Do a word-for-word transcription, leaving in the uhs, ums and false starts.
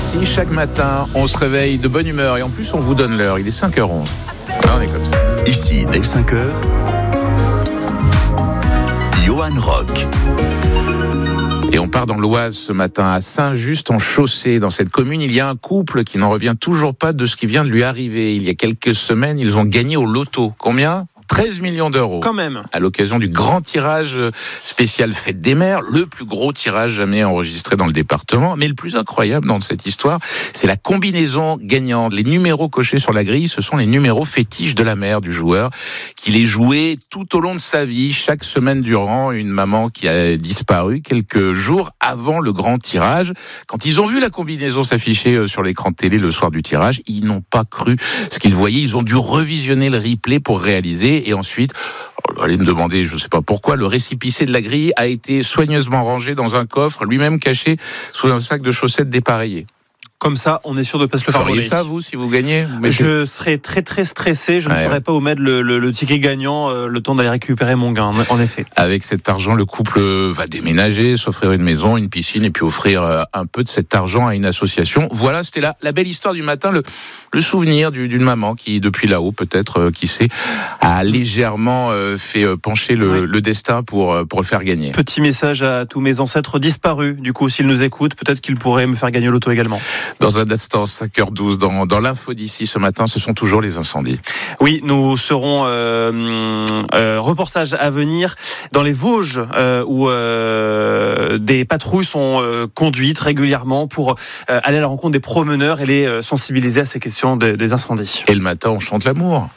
Ici, chaque matin, on se réveille de bonne humeur et en plus, on vous donne l'heure. Il est cinq heures onze. Voilà, on est comme ça. Ici, dès cinq heures, Johan Rock. Et on part dans l'Oise ce matin, à Saint-Just-en-Chaussée. Dans cette commune, il y a un couple qui n'en revient toujours pas de ce qui vient de lui arriver. Il y a quelques semaines, ils ont gagné au loto. Combien ? treize millions d'euros. Quand même. À l'occasion du grand tirage spécial Fête des Mères, le plus gros tirage jamais enregistré dans le département. Mais le plus incroyable dans cette histoire, c'est la combinaison gagnante. Les numéros cochés sur la grille, ce sont les numéros fétiches de la mère du joueur, qui les jouait tout au long de sa vie, chaque semaine durant. Une maman qui a disparu quelques jours avant le grand tirage. Quand ils ont vu la combinaison s'afficher sur l'écran de télé le soir du tirage, ils n'ont pas cru ce qu'ils voyaient. Ils ont dû revisionner le replay pour réaliser. Et ensuite, allez me demander, je ne sais pas pourquoi, le récipicé de la grille a été soigneusement rangé dans un coffre, lui-même caché sous un sac de chaussettes dépareillé. Comme ça, on est sûr de ne pas se le faire voler. Vous feriez ça, vous, si vous gagnez vous mettez... Je serais très très stressé. Je ouais, ne saurais ouais. pas où mettre le, le, le ticket gagnant, euh, le temps d'aller récupérer mon gain, en effet. Avec cet argent, le couple va déménager, s'offrir une maison, une piscine, et puis offrir euh, un peu de cet argent à une association. Voilà, c'était la, la belle histoire du matin, le, le souvenir du, d'une maman qui, depuis là-haut, peut-être, euh, qui sait, a légèrement euh, fait euh, pencher le, ouais. le destin pour, euh, pour le faire gagner. Petit message à tous mes ancêtres disparus. Du coup, s'ils nous écoutent, peut-être qu'ils pourraient me faire gagner l'auto également. Dans un instant, cinq heures douze, dans, dans l'info d'ici ce matin, ce sont toujours les incendies. Oui, nous serons euh, euh, reportage à venir dans les Vosges euh, où euh, des patrouilles sont euh, conduites régulièrement pour euh, aller à la rencontre des promeneurs et les euh, sensibiliser à ces questions de, des incendies. Et le matin, on chante l'amour.